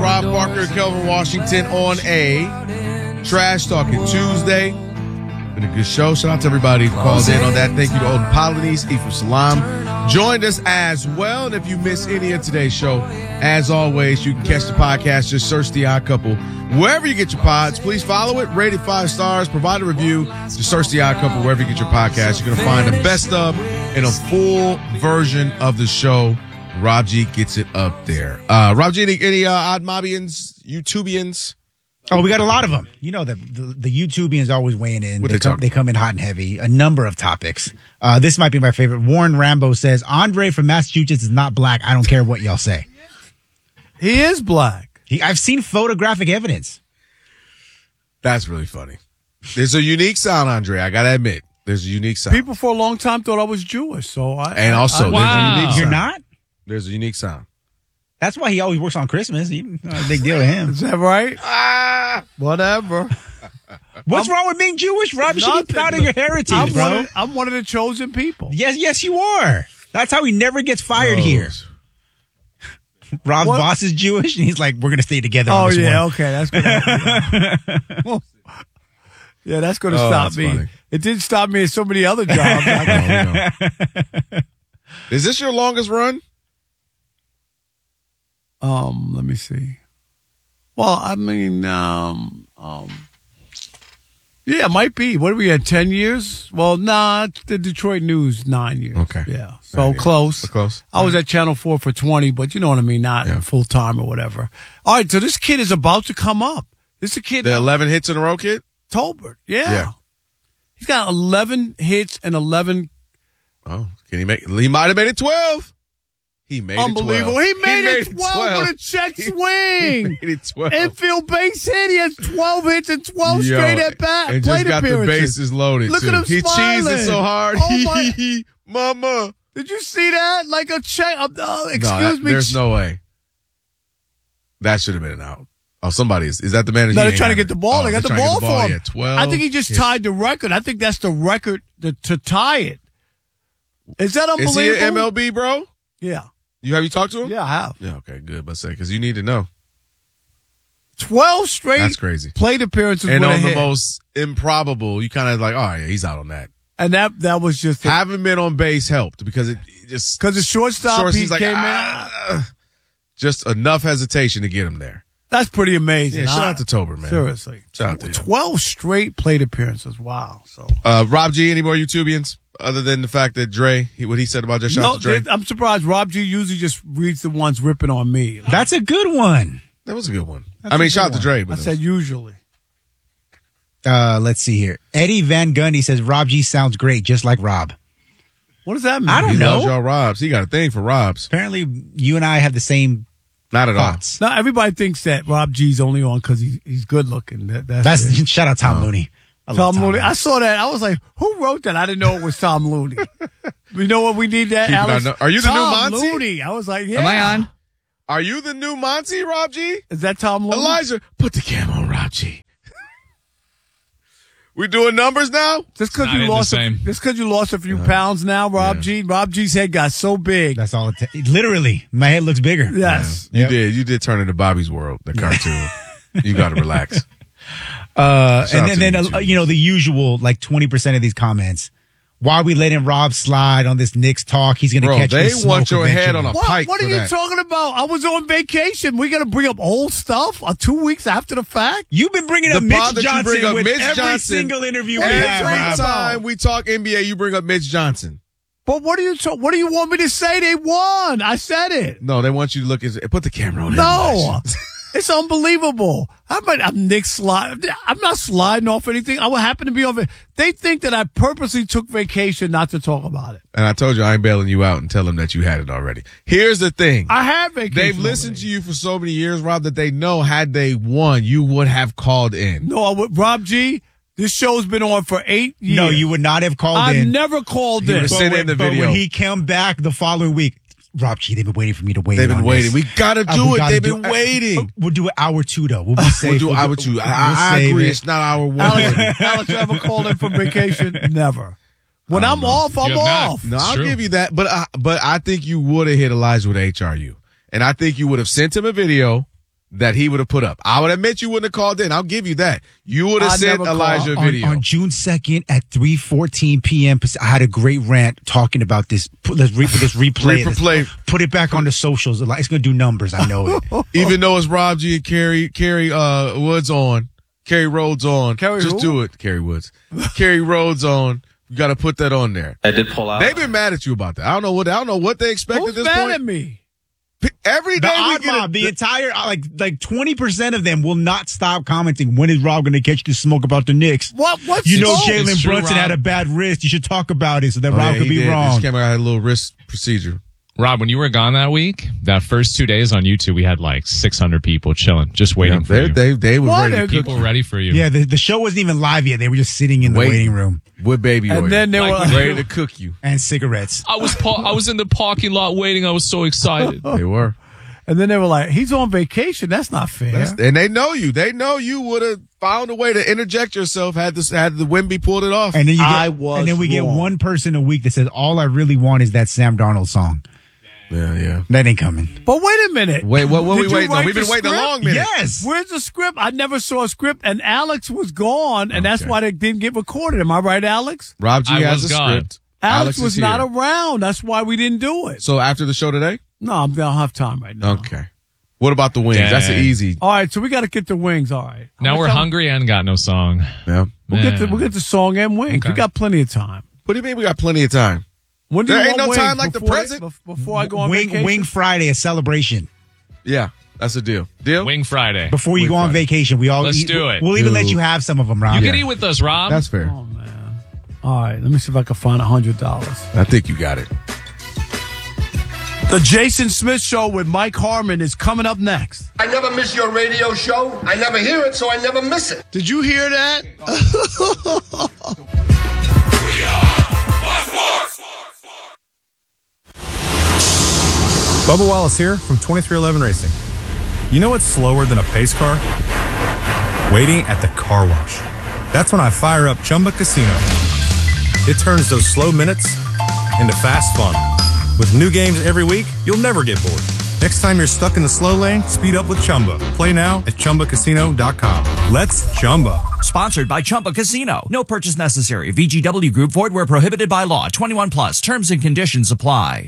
Rob Parker and Kelvin Washington on a Trash Talking Tuesday. Been a good show. Shout out to everybody who called in on that. Thank you to Olden Polonies, Ephraim Salam. Joined us as well. And if you miss any of today's show, as always, you can catch the podcast. Just search The Odd Couple. Wherever you get your pods, please follow it. Rate it 5 stars. Provide a review. Just search The Odd Couple wherever you get your podcast. You're going to find the best of and a full version of the show. Rob G gets it up there. Rob G, any Odd Mobians, YouTubians? Oh, we got a lot of them. You know, the YouTubians always weighing in. What they come in hot and heavy. A number of topics. This might be my favorite. Warren Rambo says, Andre from Massachusetts is not black. I don't care what y'all say. He is black. I've seen photographic evidence. That's really funny. There's a unique sound, Andre. I got to admit. There's a unique sound. People for a long time thought I was Jewish. So there's a unique sound. You're not? There's a unique sound. That's why he always works on Christmas. Not a big deal to him. Is that right? Whatever. What's wrong with being Jewish, Rob? You should be proud of your heritage, bro. I'm one of the chosen people. Yes, you are. That's how he never gets fired here. Rob's boss is Jewish, and he's like, we're going to stay together on this one. Okay. That's good. Yeah, that's going to stop me. Funny. It didn't stop me at so many other jobs. Is this your longest run? Let me see. Well, I mean, yeah, it might be. What are we at, 10 years? Well, the Detroit News, 9 years. Okay. Yeah, so close. I was at Channel 4 for 20, but you know what I mean, not full-time or whatever. All right, so this kid is about to come up. This is a kid. The 11 hits in a row kid? Tolbert, yeah. He's got 11 hits and 11. Oh, can he make it? He might have made it 12. He made Unbelievable. it 12. He made it 12 with a check swing. He made it 12. Infield base hit. He has 12 hits and 12 straight at bat. And just got the bases loaded, Look too. at him He smiling. cheesed it so hard. Oh, Mama. Did you see that? Like a check. Excuse me. There's no way. That should have been an out. Oh, somebody is that the manager? No, they're trying to get the ball. They got the ball for him. Yeah, 12. I think he just tied the record. I think that's the record to tie it. Is that unbelievable? Is he an MLB, bro? Yeah. Have you talked to him? Yeah, I have. Yeah, okay, good. But say, because you need to know. 12 straight. That's crazy. Plate appearances and with on a the hit. most improbable, you kind of like, oh yeah, he's out on that. And that was just having been on base helped because it just because the shortstop he like, came in. Just enough hesitation to get him there. That's pretty amazing. Yeah, shout out to Tober, man. Seriously, shout out to you. 12 straight plate appearances. Wow. So, Rob G, any more YouTubians other than the fact that Dre, what he said about just shout out to Dre? I'm surprised Rob G usually just reads the ones ripping on me. That's a good one. That was a good one. Shout out to Dre. But I said usually. Let's see here. Eddie Van Gundy says Rob G sounds great, just like Rob. What does that mean? I don't he know. Loves y'all Robs. He got a thing for Robs. Apparently, you and I have the same. Not at thoughts. all. No, everybody thinks that Rob G's only on because he's good looking. That's shout out Tom Looney. Tom Looney. I saw that. I was like, who wrote that? I didn't know it was Tom Looney. You know what? We need that, Alex. Are you the Tom new Monty? Looney. I was like, yeah. Am I on? Are you the new Monty, Rob G? Is that Tom Looney? Elijah, put the cam on Rob G. We doing numbers now? Just because you lost a few pounds now, Rob G. Rob G's head got so big. That's all. Literally, my head looks bigger. Yes, you did. You did turn into Bobby's World, the cartoon. You got to relax. And then the usual, like 20% of these comments. Why are we letting Rob slide on this Knicks talk? He's going to catch the smoke. They want your head on a pike. What are you talking about? I was on vacation. We got to bring up old stuff 2 weeks after the fact? You've been bringing up Mitch Johnson with every single interview we have. Every time we talk NBA, you bring up Mitch Johnson. But what do you want me to say? They won. I said it. No, they want you to look put the camera on. No. It's unbelievable. I'm Nick slide. I'm not sliding off anything. I would happen to be off it. They think that I purposely took vacation not to talk about it. And I told you I ain't bailing you out and tell them that you had it already. Here's the thing. I have vacation. They've listened to you for so many years, Rob, that they know had they won, you would have called in. No, I would. Rob G, this show's been on for 8 years. No, you would not have called in. I've never called in. Sent in the video. But when he came back the following week, Rob G, they've been waiting for me to weigh in. They've been waiting. This. We gotta do it. They've been waiting. We'll do it hour 2 though. We'll be safe. We'll do hour 2. I agree. It's not hour 1. Alex ever called in from vacation? Never. When I'm off, I'm off. No, I'll give you that. But I think you would have hit Elijah with HRU. And I think you would have sent him a video that he would have put up. I would admit you wouldn't have called in. I'll give you that. You would have sent Elijah a video. On June 2nd at 3:14 p.m., I had a great rant talking about this. Let's replay it. Put it back on the socials. It's going to do numbers. I know it. Even though it's Rob G and Kerry Woods on. Kerry Rhodes on. Just do it, Kerry Woods. Kerry Rhodes on. You got to put that on there. I did pull out. They've been mad at you about that. I don't know what they expect at this point. Who's mad at me? Every day we get the entire like 20% of them will not stop commenting. When is Rob going to catch the smoke about the Knicks? What's Jalen Brunson had a bad wrist. You should talk about it so that Rob could be wrong. This camera had a little wrist procedure. Rob, when you were gone that week, that first 2 days on YouTube, we had like 600 people chilling, just waiting for you. They were ready. People ready for you. Yeah, the show wasn't even live yet. They were just sitting in the waiting room with baby oil. And then they were ready to cook you and cigarettes. I was in the parking lot waiting. I was so excited. They were. And then they were like, he's on vacation. That's not fair. And they know you. They know you would have found a way to interject yourself had the Wemby pulled it off. And then we get one person a week that says, all I really want is that Sam Darnold song. Yeah. That ain't coming. But wait a minute. Wait, what we waiting on? We've been waiting a long minute. Yes. Where's the script? I never saw a script, and Alex was gone, and that's why they didn't get recorded. Am I right, Alex? Rob G has a script. Alex was not around. That's why we didn't do it. So after the show today? No, I don't have time right now. Okay. What about the wings? Dang. That's an easy. All right, so we got to get the wings. All right. Now we're hungry and got no song. Yeah. We'll get the song and wings. Okay. We got plenty of time. What do you mean we got plenty of time? When do there you ain't want no wings? time like the present. Before I go on vacation? Wing Friday, a celebration. Yeah, that's a deal. Deal? Wing Friday. Before you go on vacation, we all Let's eat. do it. We'll even let you have some of them, Rob. You can eat with us, Rob. That's fair. Oh, man. All right, let me see if I can find $100. I think you got it. The Jason Smith Show with Mike Harmon is coming up next. I never miss your radio show. I never hear it, so I never miss it. Did you hear that? Bubba Wallace here from 2311 Racing. You know what's slower than a pace car? Waiting at the car wash. That's when I fire up Chumba Casino. It turns those slow minutes into fast fun. With new games every week, you'll never get bored. Next time you're stuck in the slow lane, speed up with Chumba. Play now at ChumbaCasino.com. Let's Chumba. Sponsored by Chumba Casino. No purchase necessary. VGW Group. Void where prohibited by law. 21 plus. Terms and conditions apply.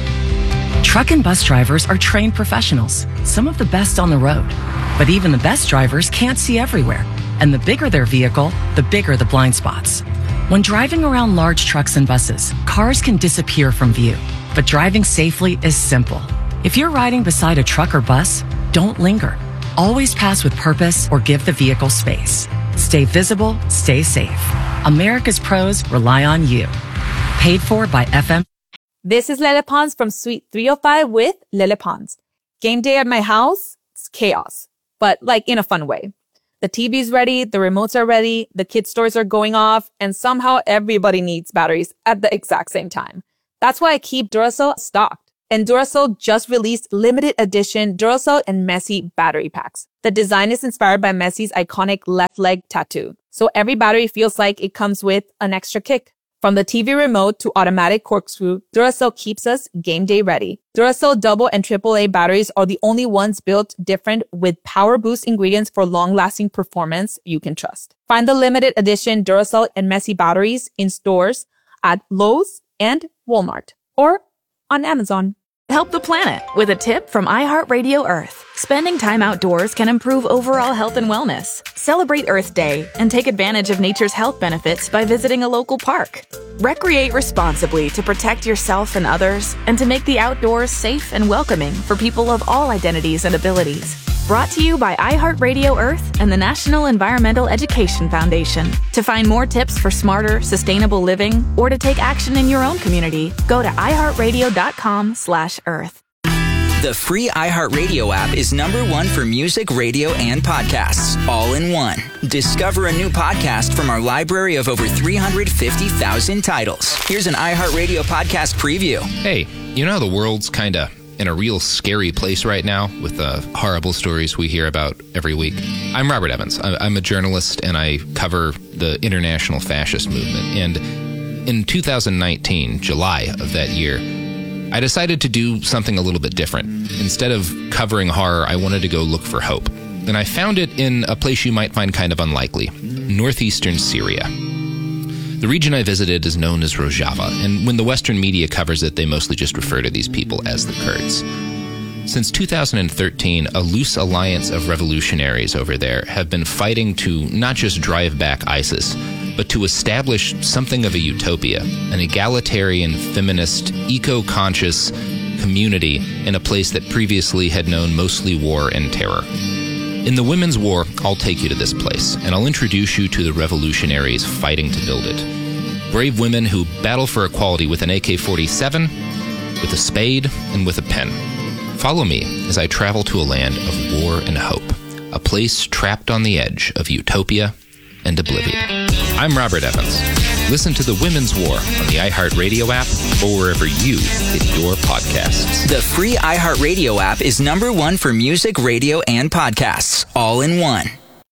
Truck and bus drivers are trained professionals, some of the best on the road. But even the best drivers can't see everywhere. And the bigger their vehicle, the bigger the blind spots. When driving around large trucks and buses, cars can disappear from view. But driving safely is simple. If you're riding beside a truck or bus, don't linger. Always pass with purpose or give the vehicle space. Stay visible, stay safe. America's pros rely on you. Paid for by FM. This is Lele Pons from Suite 305 with Lele Pons. Game day at my house, it's chaos, but like in a fun way. The TV's ready, the remotes are ready, the kids' toys are going off, and somehow everybody needs batteries at the exact same time. That's why I keep Duracell stocked. And Duracell just released limited edition Duracell and Messi battery packs. The design is inspired by Messi's iconic left leg tattoo. So every battery feels like it comes with an extra kick. From the TV remote to automatic corkscrew, Duracell keeps us game day ready. Duracell double and AAA batteries are the only ones built different with power boost ingredients for long-lasting performance you can trust. Find the limited edition Duracell and Messi batteries in stores at Lowe's and Walmart or on Amazon. Help the planet with a tip from iHeartRadio Earth. Spending time outdoors can improve overall health and wellness. Celebrate Earth Day and take advantage of nature's health benefits by visiting a local park. Recreate responsibly to protect yourself and others and to make the outdoors safe and welcoming for people of all identities and abilities. Brought to you by iHeartRadio Earth and the National Environmental Education Foundation. To find more tips for smarter, sustainable living or to take action in your own community, go to iHeartRadio.com/Earth. The free iHeartRadio app is #1 for music, radio, and podcasts, all in one. Discover a new podcast from our library of over 350,000 titles. Here's an iHeartRadio podcast preview. Hey, you know how the world's kind of in a real scary place right now with the horrible stories we hear about every week? I'm Robert Evans. I'm a journalist, and I cover the international fascist movement. And in 2019, July of that year, I decided to do something a little bit different. Instead of covering horror, I wanted to go look for hope. And I found it in a place you might find kind of unlikely, northeastern Syria. The region I visited is known as Rojava, and when the Western media covers it, they mostly just refer to these people as the Kurds. Since 2013, a loose alliance of revolutionaries over there have been fighting to not just drive back ISIS, but to establish something of a utopia, an egalitarian, feminist, eco-conscious community in a place that previously had known mostly war and terror. In the Women's War, I'll take you to this place, and I'll introduce you to the revolutionaries fighting to build it. Brave women who battle for equality with an AK-47, with a spade, and with a pen. Follow me as I travel to a land of war and hope, a place trapped on the edge of utopia and oblivion. I'm Robert Evans. Listen to The Women's War on the iHeartRadio app or wherever you get your podcasts. The free iHeartRadio app is #1 for music, radio, and podcasts, all in one.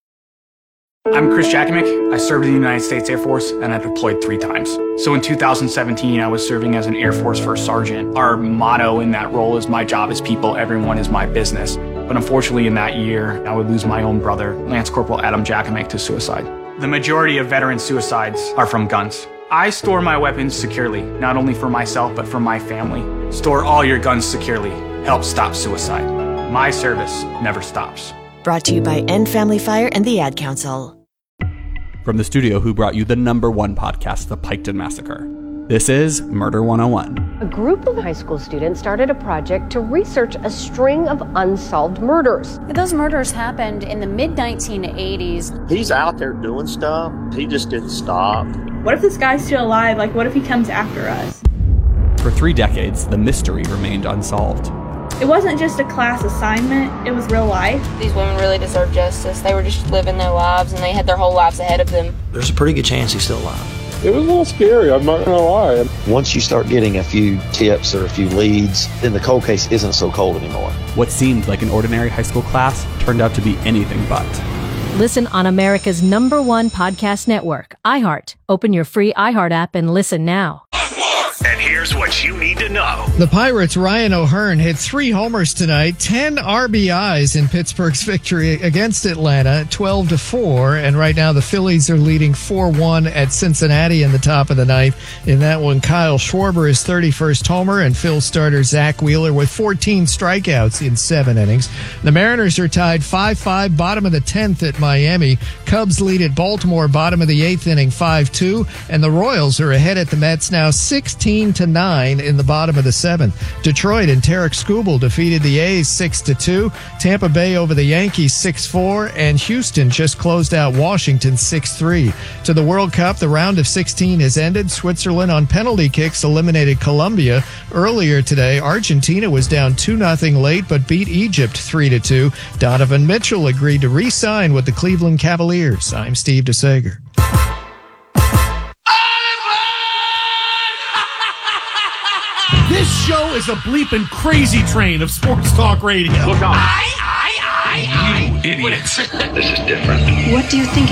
I'm Chris Jakimick. I served in the United States Air Force, and I deployed 3 times. So in 2017, I was serving as an Air Force First Sergeant. Our motto in that role is, my job is people, everyone is my business. But unfortunately in that year, I would lose my own brother, Lance Corporal Adam Jakimick, to suicide. The majority of veteran suicides are from guns. I store my weapons securely, not only for myself, but for my family. Store all your guns securely. Help stop suicide. My service never stops. Brought to you by End Family Fire and the Ad Council. From the studio who brought you the #1 podcast, The Piketon Massacre. This is Murder 101. A group of high school students started a project to research a string of unsolved murders. Those murders happened in the mid-1980s. He's out there doing stuff. He just didn't stop. What if this guy's still alive? Like, what if he comes after us? For 3 decades, the mystery remained unsolved. It wasn't just a class assignment, it was real life. These women really deserve justice. They were just living their lives and they had their whole lives ahead of them. There's a pretty good chance he's still alive. It was a little scary, I'm not gonna lie. Once you start getting a few tips or a few leads, then the cold case isn't so cold anymore. What seemed like an ordinary high school class turned out to be anything but. Listen on America's #1 podcast network, iHeart. Open your free iHeart app and listen now. And here's what you need to know. The Pirates' Ryan O'Hearn hit 3 homers tonight, 10 RBIs in Pittsburgh's victory against Atlanta, 12-4. And right now the Phillies are leading 4-1 at Cincinnati in the top of the 9th. In that one, Kyle Schwarber is 31st homer, and Phil starter Zach Wheeler with 14 strikeouts in 7 innings. The Mariners are tied 5-5, bottom of the 10th at Miami. Cubs lead at Baltimore, bottom of the 8th inning, 5-2. And the Royals are ahead at the Mets now 16-9 in the bottom of the 7th. Detroit and Tarek Skubal defeated the A's 6-2. Tampa Bay over the Yankees 6-4, and Houston just closed out Washington 6-3. To the World Cup, the round of 16 has ended. Switzerland on penalty kicks eliminated Colombia. Earlier today, Argentina was down 2-0 late but beat Egypt 3-2. Donovan Mitchell agreed to re-sign with the Cleveland Cavaliers. I'm Steve DeSager. This show is a bleeping crazy train of sports talk radio. Look out. You idiots. This is different. What do you think